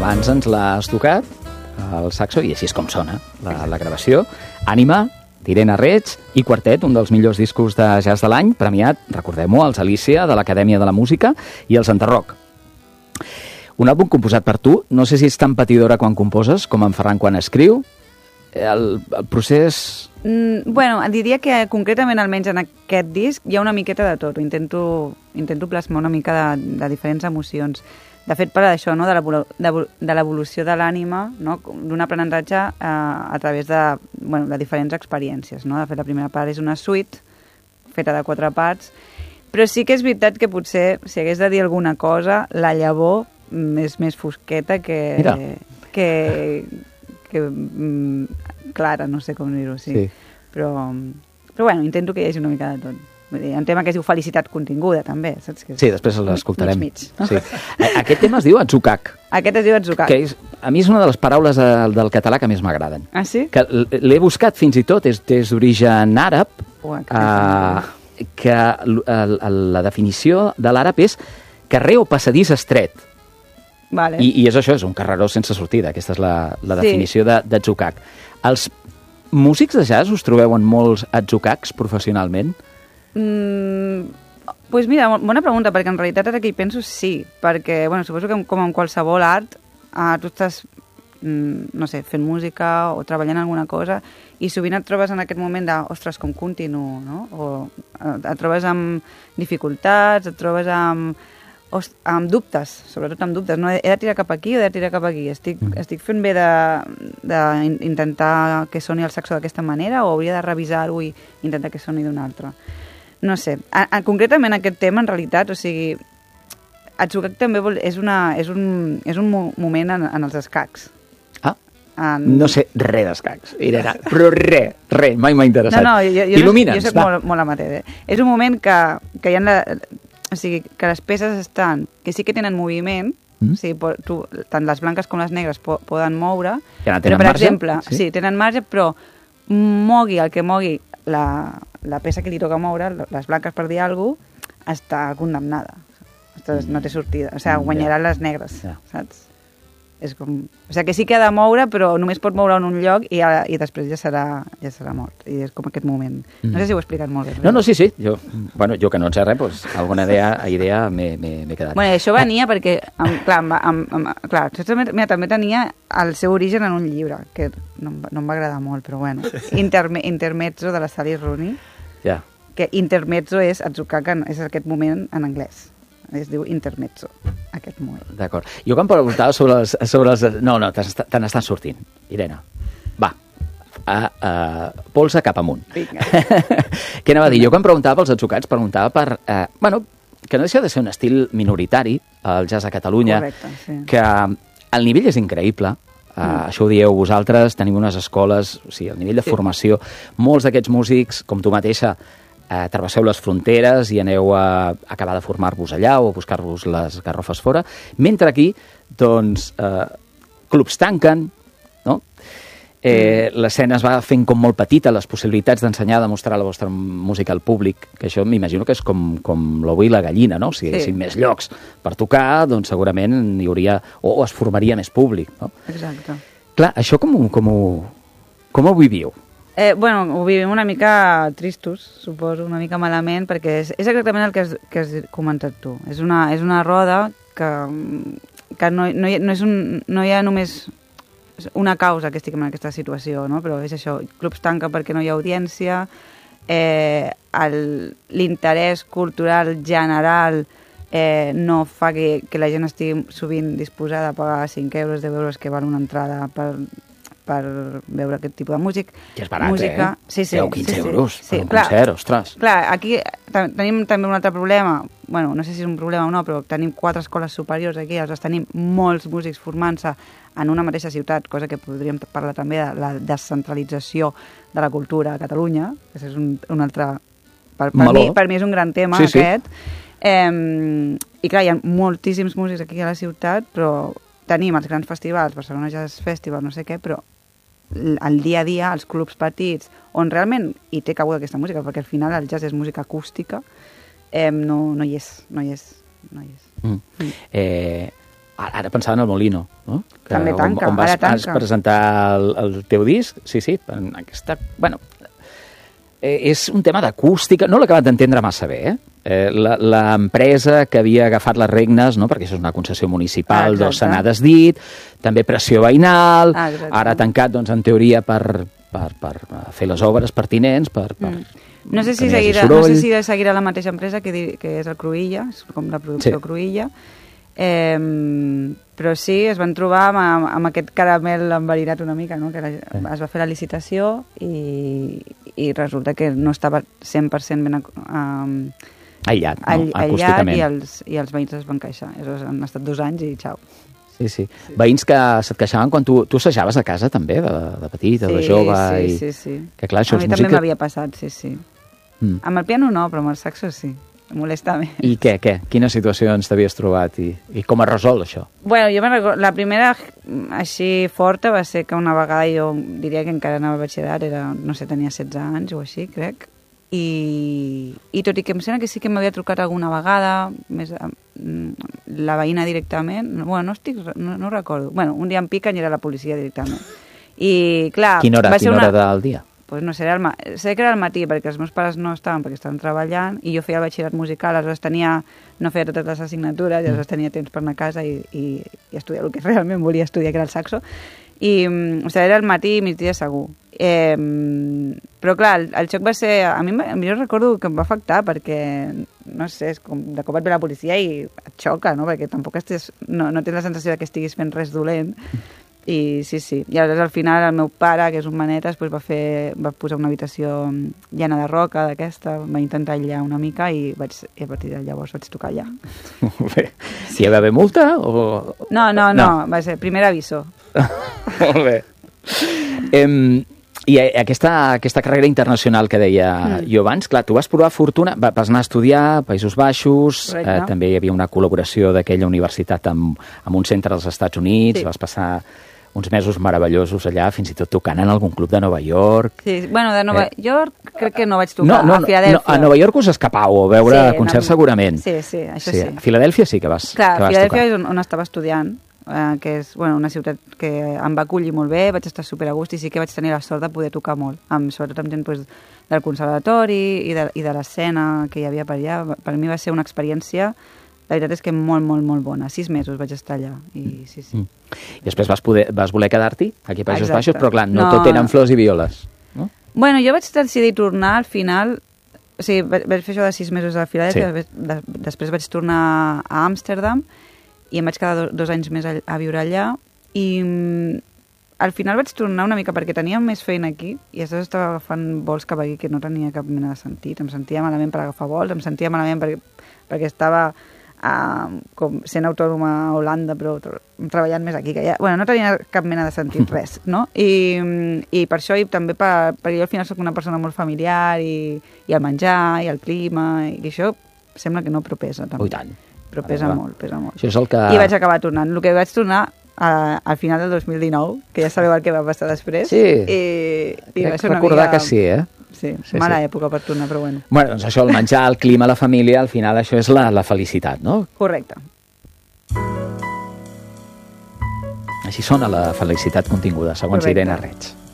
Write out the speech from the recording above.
abans ens l'has tocat, el saxo, i així és com sona la gravació. Ànima, d'Irene Reig, i Quartet, un dels millors discos de jazz de l'any, premiat, recordem-ho, als Alícia, de l'Acadèmia de la Música, i els Enterroc. Un àlbum composat per tu, no sé si ets tan patidora quan composes com en Ferran quan escriu. El procés... Bueno, diria que concretament, almenys en aquest disc, hi ha una miqueta de tot. Intento plasmar una mica de diferents emocions. De fet, per això, no, de l'evolució de l'ànima, no, d'un aprenentatge a través de diferents experiències. No? De fet, la primera part és una suite feta de 4 parts, però sí que és veritat que potser, si hagués de dir alguna cosa, la llavor és més fosqueta que clara, no sé com dir-ho, sí. Però bueno, intento que hi hagi una mica de tot. Vull dir, un tema que es diu felicitat continguda, també, saps? Que sí, després l'escoltarem. Mig, no? Sí. Aquest tema es diu Atzukak. Aquest es diu Atzukak. Que a mi és una de les paraules del català que més m'agraden. Ah, sí? Que l'he buscat fins i tot, és d'origen àrab, que la definició de l'àrab és carrer o passadís estret. Vale. I és això, és un carreró sense sortida. Aquesta és la definició d'Atzukak. Els músics de jazz us trobeu en molts Atzukaks professionalment? Pues mira, bona pregunta, perquè en realitat ara que hi penso sí, perquè bueno, suposo que com en qualsevol art tu estàs no sé, fent música o treballant en alguna cosa i sovint et trobes en aquest moment de, ostres, com continuo, no? O et trobes amb dificultats, et trobes amb dubtes, sobretot amb dubtes, no? He de tirar cap aquí o he de tirar cap aquí? Estic fent bé d'intentar que soni el saxo d'aquesta manera o hauria de revisar-ho i intentar que soni d'una altra? No sé. Concretament aquest tema, en realitat, o sigui, Atzukak també és un moment en els escacs. No sé res d'escacs, Irene, però res, mai m'ha interessat. Il·lumina'ns, jo soc molt amateur. És un moment que hi ha o sigui, que les peces estan, que sí que tenen moviment, o sigui, tant les blanques com les negres poden moure, però, per exemple, sí, tenen marge, però mogui el que mogui la peça que li toca moure, les blanques per dir alguna cosa, està condemnada. No té sortida. O sigui, guanyaran les negres, saps? És com... O sigui, que sí que ha de moure, però només pot moure en un lloc i després ja serà mort. I és com aquest moment. No sé si ho he explicat molt bé. No, sí. Jo que no en sé res, doncs alguna idea m'he quedat. Bueno, això venia perquè, clar, també tenia el seu origen en un llibre, que no em va agradar molt, però bueno. Intermezzo de la Sally Rooney. Ja. Que intermezzo és Atzukak, és aquest moment en anglès. Es diu intermezzo, aquest moment. D'acord. Jo quan preguntava sobre els... No, te n'estan sortint, Irene. Va, polsa cap amunt. Què anava a dir? Jo quan preguntava pels Atzukats, preguntava per... que no deixa de ser un estil minoritari, el jazz a Catalunya. Correcte, sí. Que el nivell és increïble. Això ho dieu vosaltres, tenim unes escoles, o sigui, el nivell de formació. Molts d'aquests músics, com tu mateixa, travesseu les fronteres i aneu a acabar de formar-vos allà o a buscar-vos les garrofes fora, mentre aquí, doncs, clubs tanquen, no? L'escena es va fent com molt petita, les possibilitats d'ensenyar, de mostrar la vostra música al públic, que això m'imagino que és com l'ou i la gallina, no? Si hi haguessin més llocs per tocar, doncs segurament hi hauria, o es formaria més públic, no? Exacte. Clar, això com ho viviu? Bueno, ho vivim una mica tristos, suposo, una mica malament, perquè és exactament el que has comentat tu. És una roda que no hi ha només una causa que estic en aquesta situació, no? Però és això, clubs tanca perquè no hi ha audiència, l'interès cultural general no fa que la gent estigui sovint disposada a pagar 5 euros, 10 euros que val una entrada per veure aquest tipus de música. I és barat, música. Sí, 10 o 15 euros per un concert, ostres. Clar, aquí tenim també un altre problema, bueno, no sé si és un problema o no, però tenim 4 escoles superiors aquí, els tenim molts músics formant-se en una mateixa ciutat, cosa que podríem parlar també de la descentralització de la cultura a Catalunya, que és un altre... Per mi és un gran tema, aquest. I clar, hi ha moltíssims músics aquí a la ciutat, però tenim els grans festivals, Barcelona Jazz Festival, no sé què, però el dia a dia, els clubs petits, on realment hi té cabuda aquesta música, perquè al final el jazz és música acústica, no hi és. Ara pensava en el Molino, no? Que també tanca, on vas presentar el teu disc. Sí, en aquesta... Bueno, és un tema d'acústica, no l'he acabat d'entendre massa bé, l'empresa que havia agafat les regnes, no? Perquè això és una concessió municipal, doncs se n'ha desdit, també pressió veïnal, ara ha tancat, doncs, en teoria, per fer les obres pertinents, no sé si seguirà la mateixa empresa que és el Cruïlla, és com la producció Cruïlla, però sí, es van trobar amb aquest caramel enverinat una mica, no? Que es va fer la licitació i resulta que no estava 100% ben aïllat, acústicament. I els veïns es van queixar. Han estat 2 anys i xau. Sí. Veïns que se't queixaven quan tu assajaves a casa també, de petita, de jove. Sí. Que, clar, això a mi també m'havia passat, sí. Amb el piano no, però amb el saxo sí. Molestament. I què? Quines situacions t'havies trobat i com has resolt això? Bueno, jo me'n recordo, la primera així forta va ser que una vegada jo diria que encara anava a batxillerat, no sé, tenia 16 anys o així, crec, i tot i que em sembla que sí que m'havia trucat alguna vegada, més la veïna directament, bueno, no recordo, bueno, un dia em piquen i era la policia directament. I clar... Quina hora del dia? Pues no sé, sé que era al matí, perquè els meus pares no estaven, perquè estaven treballant, i jo feia el batxillerat musical, aleshores no feia totes les assignatures, i aleshores tenia temps per anar a casa i estudiar el que realment volia estudiar, que era el saxo. I, o sigui, era al matí i migdia segur. Però, clar, el xoc va ser... A mi jo recordo que em va afectar, perquè, no sé, és com de cop et ve la policia i et xoca, no? Perquè tampoc no tens la sensació que estiguis fent res dolent. I sí. I aleshores al final el meu pare, que és un manetes, va posar una habitació llena de roca d'aquesta, va intentar aïllar una mica i a partir de llavors vaig tocar allà. Molt bé. Si hi va haver multa o...? No, va ser primer aviso. Molt bé. I aquesta carrera internacional que deia jo abans, clar, tu vas provar fortuna, vas anar a estudiar a Països Baixos, també hi havia una col·laboració d'aquella universitat amb un centre dels Estats Units, vas passar uns mesos meravellosos allà, fins i tot tocant en algun club de Nova York. Sí, bueno, de Nova York crec que no vaig tocar, a Filadèlfia. A Nova York us escapàveu a veure concerts segurament. Sí, això sí. A Filadèlfia sí que vas tocar. Clar, a Filadèlfia és on estava estudiant, que és una ciutat que em va acollir molt bé, vaig estar super a gust i sí que vaig tenir la sort de poder tocar molt, sobretot amb gent del conservatori i de l'escena que hi havia per allà. Per mi va ser una experiència, la veritat és que molt, molt, molt bona. 6 mesos vaig estar allà i sí. I després vas voler quedar-t'hi aquí a Països Baixos, però clar, no tot eren flors i violes, no? Bueno, jo vaig decidir tornar al final, o sigui, vaig fer això de 6 mesos a Filadèlfia, després vaig tornar a Amsterdam i em vaig quedar 2 anys més a viure allà i al final vaig tornar una mica perquè tenia més feina aquí i aleshores estava agafant vols cap aquí que no tenia cap mena de sentit. Em sentia malament per agafar vols, em sentia malament perquè estava com sent autònoma a Holanda però treballant més aquí que allà. Bueno, no tenia cap mena de sentit res, no? I per això i també perquè jo al final soc una persona molt familiar i el menjar i el clima i això sembla que no però pesa també. I tant. Però pesa molt. Això és el que... I vaig acabar tornant. El que vaig tornar al final del 2019, que ja sabeu el que va passar després. Sí, i va ser una recordar mica... que sí, Sí, mala època per tornar, però bueno. Bueno, doncs això, el menjar, el clima, la família, al final això és la felicitat, no? Correcte. Així sona la felicitat continguda, segons Irene Reig.